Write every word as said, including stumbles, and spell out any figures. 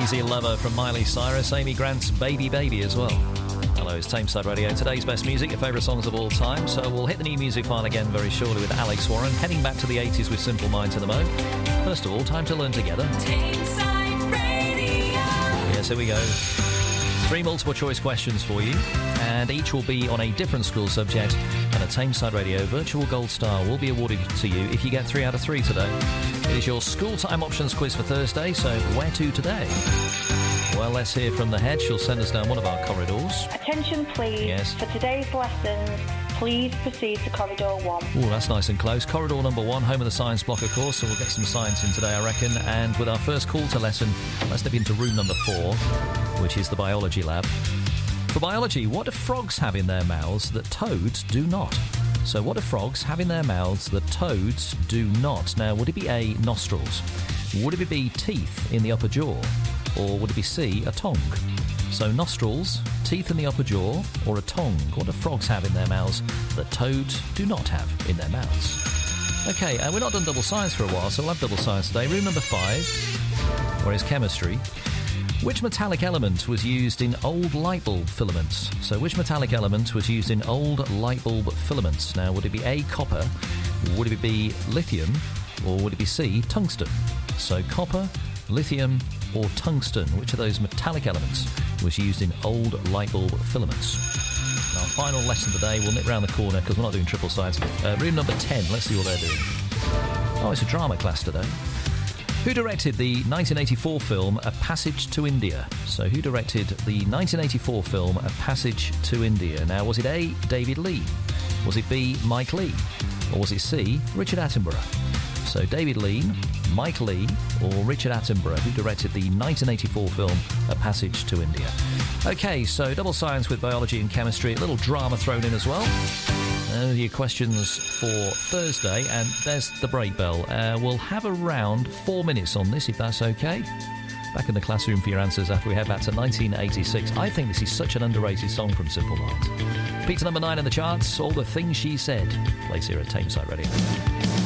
Easy Lover from Miley Cyrus, Amy Grant's Baby Baby as well. Hello, it's Tameside Radio. Today's best music, your favourite songs of all time. So we'll hit the new music file again very shortly with Alex Warren, heading back to the eighties with Simple Minds in the Mo. First of all, time to learn together. Tameside Radio. Yes, here we go. Three multiple choice questions for you, and each will be on a different school subject, and a Tameside Radio Virtual Gold Star will be awarded to you if you get three out of three today. It is your school time options quiz for Thursday, so where to today? Well, let's hear from the head. She'll send us down one of our corridors. Attention, please. Yes. For today's lessons, please proceed to corridor one. Oh, that's nice and close. Corridor number one, home of the science block, of course, so we'll get some science in today, I reckon. And with our first call to lesson, let's step into room number four, which is the biology lab. For biology, what do frogs have in their mouths that toads do not? So what do frogs have in their mouths that toads do not? Now, would it be A, nostrils? Would it be teeth in the upper jaw? Or would it be C, a tongue? So nostrils, teeth in the upper jaw, or a tongue? What do frogs have in their mouths that toads do not have in their mouths? OK, uh, we're not done double science for a while, so we'll have double science today. Room number five, where is chemistry? Which metallic element was used in old light bulb filaments? So which metallic element was used in old light bulb filaments? Now, would it be A, copper? Would it be lithium? Or would it be C, tungsten? So copper, lithium, or tungsten? Which of those metallic elements was used in old light bulb filaments? Our final lesson today, we'll nip round the corner because we're not doing triple science. Uh, room number ten, let's see what they're doing. Oh, it's a drama class today. Who directed the nineteen eighty-four film A Passage to India? So who directed the nineteen eighty-four film A Passage to India? Now, was it A, David Lean? Was it B, Mike Leigh? Or was it C, Richard Attenborough? So David Lean, Mike Leigh, or Richard Attenborough, who directed the nineteen eighty-four film A Passage to India. OK, so double science with biology and chemistry, a little drama thrown in as well. Those are your questions for Thursday, and there's the break bell. Uh, we'll have around four minutes on this, if that's OK. Back in the classroom for your answers after we head back to nineteen eighty-six. I think this is such an underrated song from Simple Minds. Peter number nine in the charts, All the Things She Said. Plays here at Tameside Radio.